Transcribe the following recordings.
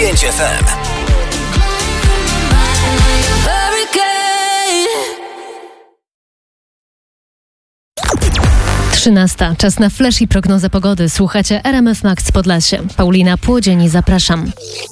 5 FM. 13. Czas na flash i prognozę pogody. Słuchacie RMF Max Podlasie. Paulina Płodzień, zapraszam.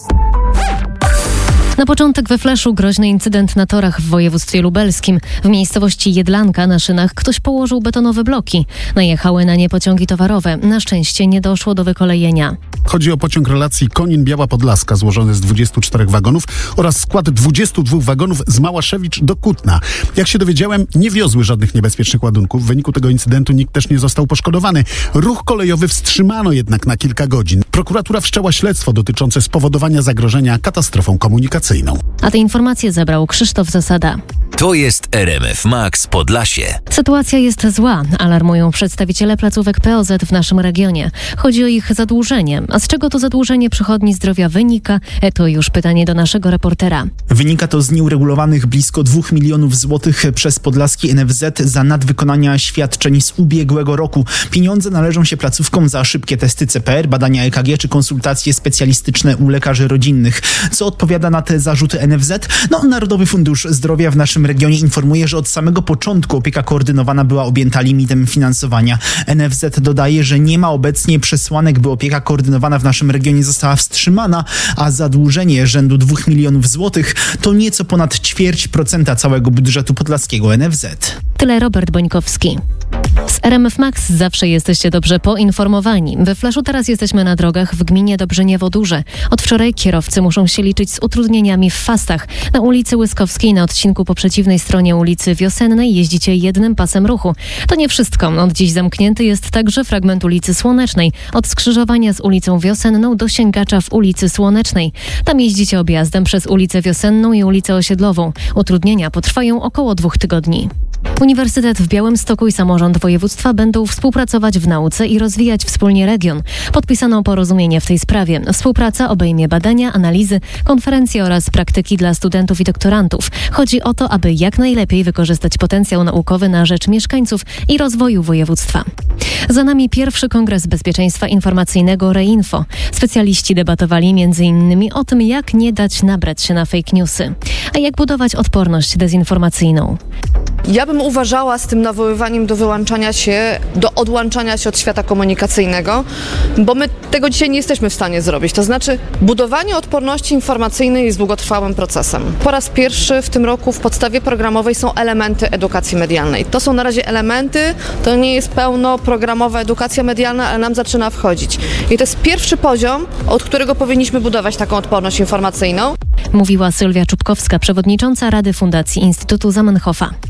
Na początek we flashu groźny incydent na torach w województwie lubelskim. W miejscowości Jedlanka na szynach ktoś położył betonowe bloki. Najechały na nie pociągi towarowe. Na szczęście nie doszło do wykolejenia. Chodzi o pociąg relacji Konin-Biała Podlaska złożony z 24 wagonów oraz skład 22 wagonów z Małaszewicz do Kutna. Jak się dowiedziałem, nie wiozły żadnych niebezpiecznych ładunków. W wyniku tego incydentu nikt też nie został poszkodowany. Ruch kolejowy wstrzymano jednak na kilka godzin. Prokuratura wszczęła śledztwo dotyczące spowodowania zagrożenia katastrofą komunikacyjną. A te informacje zebrał Krzysztof Zasada. To jest RMF Max Podlasie. Sytuacja jest zła, alarmują przedstawiciele placówek POZ w naszym regionie. Chodzi o ich zadłużenie. A z czego to zadłużenie przychodni zdrowia wynika? To już pytanie do naszego reportera. Wynika to z nieuregulowanych blisko 2 milionów złotych przez podlaski NFZ za nadwykonania świadczeń z ubiegłego roku. Pieniądze należą się placówkom za szybkie testy CPR, badania EKG czy konsultacje specjalistyczne u lekarzy rodzinnych. Co odpowiada na te zarzuty NFZ? Narodowy Fundusz Zdrowia w naszym regionie informuje, że od samego początku opieka koordynowana była objęta limitem finansowania. NFZ dodaje, że nie ma obecnie przesłanek, by opieka koordynowana w naszym regionie została wstrzymana, a zadłużenie rzędu 2 milionów złotych to nieco ponad 0,25% całego budżetu podlaskiego NFZ. Tyle Robert Bońkowski. Z RMF Max zawsze jesteście dobrze poinformowani. We flashu teraz jesteśmy na drogach w gminie Dobrzyniewo-Duże. Od wczoraj kierowcy muszą się liczyć z utrudnieniami w fastach. Na ulicy Łyskowskiej na odcinku po przeciwnej stronie ulicy Wiosennej jeździcie jednym pasem ruchu. To nie wszystko. Od dziś zamknięty jest także fragment ulicy Słonecznej. Od skrzyżowania z ulicą Wiosenną do sięgacza w ulicy Słonecznej. Tam jeździcie objazdem przez ulicę Wiosenną i ulicę Osiedlową. Utrudnienia potrwają około 2 tygodni. Uniwersytet w Białymstoku i samorząd województwa będą współpracować w nauce i rozwijać wspólnie region. Podpisano porozumienie w tej sprawie. Współpraca obejmie badania, analizy, konferencje oraz praktyki dla studentów i doktorantów. Chodzi o to, aby jak najlepiej wykorzystać potencjał naukowy na rzecz mieszkańców i rozwoju województwa. Za nami pierwszy Kongres Bezpieczeństwa Informacyjnego ReInfo. Specjaliści debatowali m.in. o tym, jak nie dać nabrać się na fake newsy, a jak budować odporność dezinformacyjną. Ja bym uważała z tym nawoływaniem do wyłączania się, do odłączania się od świata komunikacyjnego, bo my tego dzisiaj nie jesteśmy w stanie zrobić. To znaczy budowanie odporności informacyjnej jest długotrwałym procesem. Po raz pierwszy w tym roku w podstawie programowej są elementy edukacji medialnej. To są na razie elementy, to nie jest pełnoprogramowa edukacja medialna, ale nam zaczyna wchodzić. I to jest pierwszy poziom, od którego powinniśmy budować taką odporność informacyjną. Mówiła Sylwia Czubkowska, przewodnicząca Rady Fundacji Instytutu Zamenhofa.